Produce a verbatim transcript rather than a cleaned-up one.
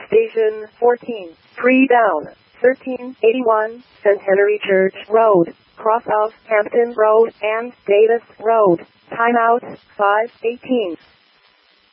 Station fourteen, three down, thirteen eighty-one, Centenary Church Road, cross of Hampton Road and Davis Road. Timeout five eighteen.